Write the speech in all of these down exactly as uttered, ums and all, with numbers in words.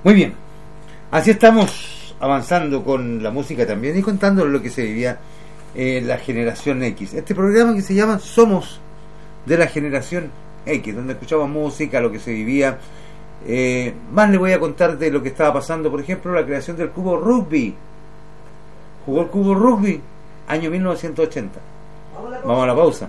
Muy bien, así estamos avanzando con la música también y contando lo que se vivía en la generación X. Este programa que se llama Somos de la generación X, donde escuchamos música, lo que se vivía. Eh, más le voy a contar de lo que estaba pasando, por ejemplo, la creación del cubo rugby. Jugó el cubo rugby, año mil novecientos ochenta. Vamos a la pausa.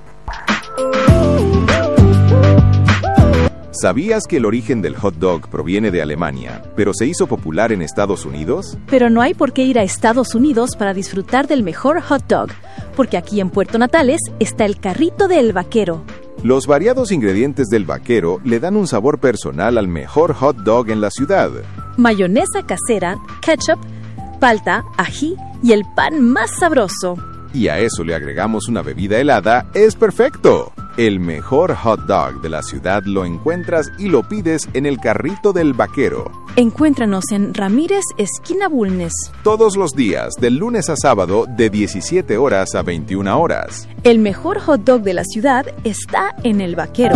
¿Sabías que el origen del hot dog proviene de Alemania, pero se hizo popular en Estados Unidos? Pero no hay por qué ir a Estados Unidos para disfrutar del mejor hot dog, porque aquí en Puerto Natales está el carrito del vaquero. Los variados ingredientes del vaquero le dan un sabor personal al mejor hot dog en la ciudad. Mayonesa casera, ketchup, palta, ají y el pan más sabroso. Y a eso le agregamos una bebida helada, es perfecto. El mejor hot dog de la ciudad lo encuentras y lo pides en el carrito del vaquero. Encuéntranos en Ramírez, esquina Bulnes. Todos los días, del lunes a sábado, de diecisiete horas a veintiuna horas. El mejor hot dog de la ciudad está en el vaquero.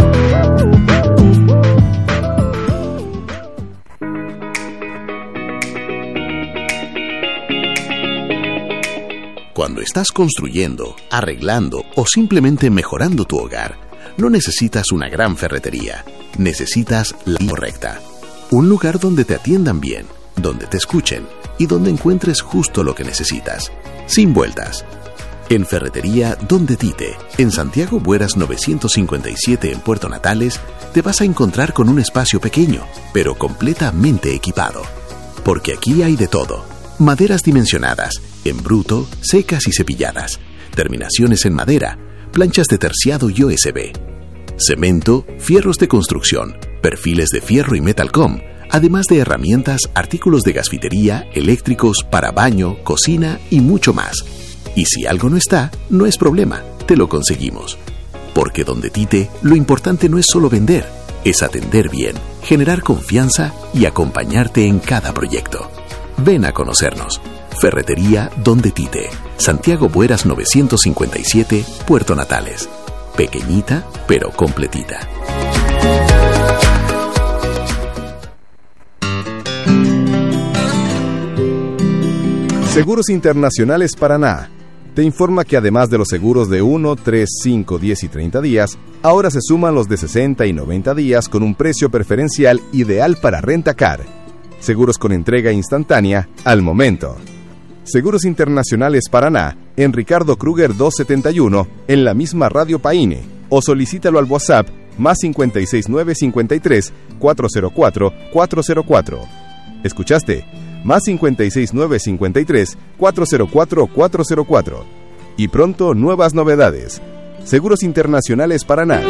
Cuando estás construyendo, arreglando o simplemente mejorando tu hogar, no necesitas una gran ferretería. Necesitas la correcta. Un lugar donde te atiendan bien, donde te escuchen y donde encuentres justo lo que necesitas, sin vueltas. En Ferretería Donde Tite, en Santiago Bueras novecientos cincuenta y siete en Puerto Natales, te vas a encontrar con un espacio pequeño, pero completamente equipado. Porque aquí hay de todo. Maderas dimensionadas, en bruto, secas y cepilladas, terminaciones en madera, planchas de terciado y O S B, cemento, fierros de construcción, perfiles de fierro y metalcom, además de herramientas, artículos de gasfitería, eléctricos, para baño, cocina y mucho más. Y si algo no está, no es problema, te lo conseguimos. Porque Donde Tite, lo importante no es solo vender, es atender bien, generar confianza y acompañarte en cada proyecto. Ven a conocernos. Ferretería Donde Tite, Santiago Bueras novecientos cincuenta y siete, Puerto Natales. Pequeñita, pero completita. Seguros Internacionales Paraná te informa que además de los seguros de uno, tres, cinco, diez y treinta días, ahora se suman los de sesenta y noventa días con un precio preferencial ideal para Rentacar. Seguros con entrega instantánea al momento. Seguros Internacionales Paraná, en Ricardo Kruger doscientos setenta y uno, en la misma Radio Paine, o solicítalo al WhatsApp más cincuenta y seis nueve cincuenta y tres, cuatrocientos cuatro, cuatrocientos cuatro. ¿Escuchaste? Más cincuenta y seis nueve cincuenta y tres, cuatrocientos cuatro, cuatrocientos cuatro. Y pronto nuevas novedades. Seguros Internacionales Paraná.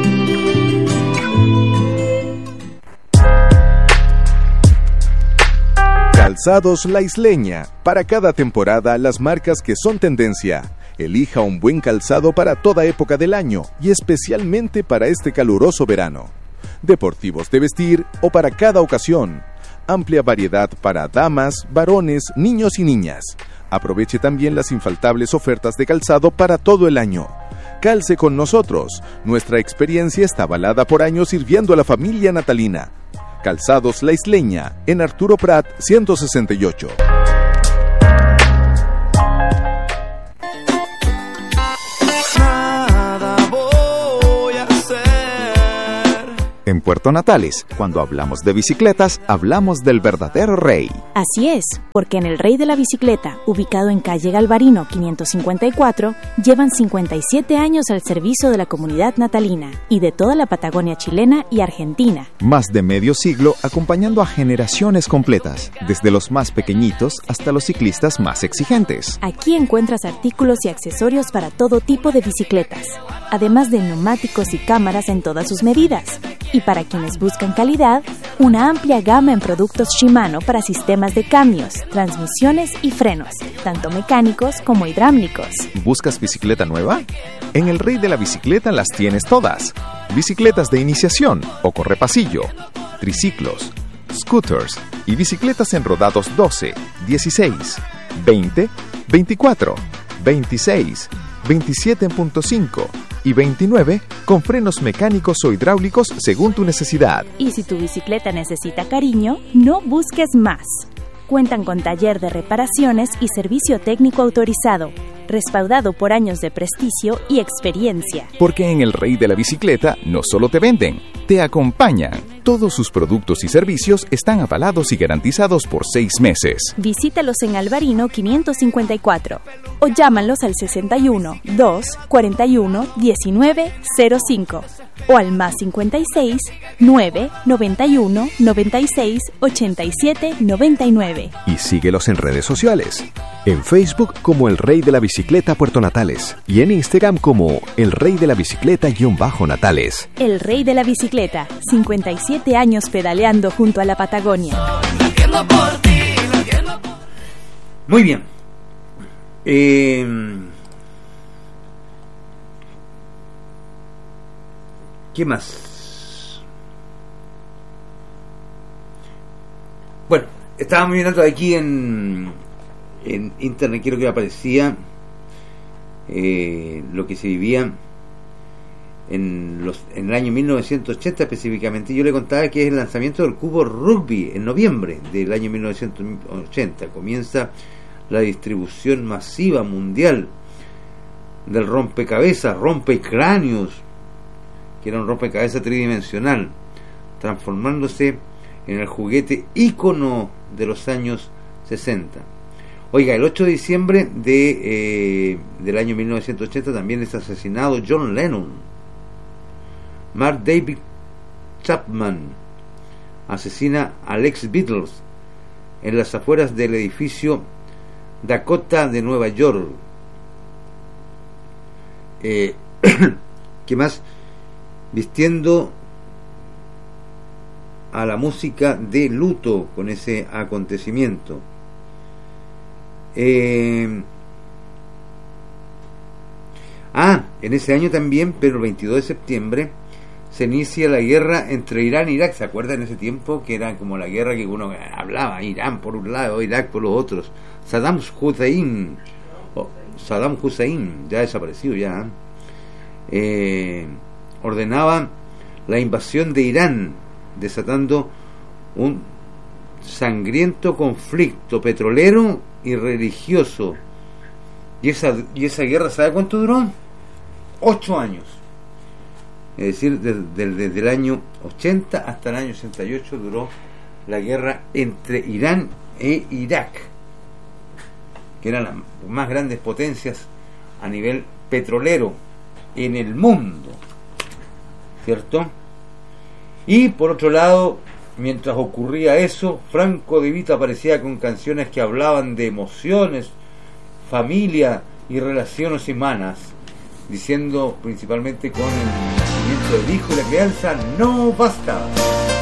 Calzados La Isleña. Para cada temporada, las marcas que son tendencia. Elija un buen calzado para toda época del año y especialmente para este caluroso verano. Deportivos de vestir o para cada ocasión. Amplia variedad para damas, varones, niños y niñas. Aproveche también las infaltables ofertas de calzado para todo el año. Calce con nosotros. Nuestra experiencia está avalada por años sirviendo a la familia natalina. Calzados La Isleña, en Arturo Prat ciento sesenta y ocho. Nada voy a hacer. En Puerto Natales, cuando hablamos de bicicletas, hablamos del verdadero rey. Así es, porque en el Rey de la Bicicleta, ubicado en calle Galvarino quinientos cincuenta y cuatro, llevan cincuenta y siete años al servicio de la comunidad natalina y de toda la Patagonia chilena y argentina. Más de medio siglo acompañando a generaciones completas, desde los más pequeñitos hasta los ciclistas más exigentes. Aquí encuentras artículos y accesorios para todo tipo de bicicletas, además de neumáticos y cámaras en todas sus medidas. Y para quienes buscan calidad, una amplia gama en productos Shimano para sistemas de cambios, transmisiones y frenos, tanto mecánicos como hidráulicos. ¿Buscas bicicleta nueva? En el Rey de la Bicicleta las tienes todas. Bicicletas de iniciación o correpasillo, triciclos, scooters y bicicletas en rodados doce, dieciséis, veinte, veinticuatro, veintiséis, veintisiete punto cinco, y veintinueve con frenos mecánicos o hidráulicos según tu necesidad. Y si tu bicicleta necesita cariño, no busques más. Cuentan con taller de reparaciones y servicio técnico autorizado, respaldado por años de prestigio y experiencia. Porque en el Rey de la Bicicleta no solo te venden, te acompañan. Todos sus productos y servicios están avalados y garantizados por seis meses. Visítalos en Alvarino quinientos cincuenta y cuatro o llámalos al sesenta y uno, dos, cuarenta y uno, diecinueve, cero cinco o al más cincuenta y seis, nueve, noventa y uno, noventa y seis, ochenta y siete, noventa y nueve. Y síguelos en redes sociales. En Facebook como El Rey de la Bicicleta Puerto Natales y en Instagram como El Rey de la Bicicleta-Natales. El Rey de la Bicicleta, cincuenta y siete años pedaleando junto a la Patagonia. Muy bien. Eh, ¿Qué más? Bueno, estábamos mirando aquí en, en internet, quiero que aparecía eh, lo que se vivía en, los, en el año mil novecientos ochenta específicamente. Yo le contaba que es el lanzamiento del cubo rugby en noviembre del año mil novecientos ochenta. Comienza la distribución masiva mundial del rompecabezas, rompecráneos, que era un rompecabezas tridimensional, transformándose en el juguete ícono de los años sesenta. Oiga, el ocho de diciembre de, eh, del año mil novecientos ochenta también es asesinado John Lennon. Mark David Chapman asesina al ex Beatles en las afueras del edificio Dakota de Nueva York. Eh, ¿Qué más? Vistiendo a la música de luto con ese acontecimiento. Eh, ah, en ese año también, pero el veintidós de septiembre, se inicia la guerra entre Irán e Irak. ¿Se acuerdan en ese tiempo? Que era como la guerra que uno hablaba, Irán por un lado, Irak por los otros. Saddam Hussein, oh, Saddam Hussein, ya desaparecido ya, eh, ordenaba la invasión de Irán, desatando un sangriento conflicto petrolero y religioso. Y esa, y esa guerra, ¿sabe cuánto duró? Ocho años. Es decir, desde, desde el año ochenta hasta el año ochenta y ocho duró la guerra entre Irán e Irak, que eran las más grandes potencias a nivel petrolero en el mundo, ¿cierto? Y por otro lado, mientras ocurría eso, Franco De Vita aparecía con canciones que hablaban de emociones, familia y relaciones humanas, diciendo principalmente con el nacimiento del hijo y la crianza no bastaba.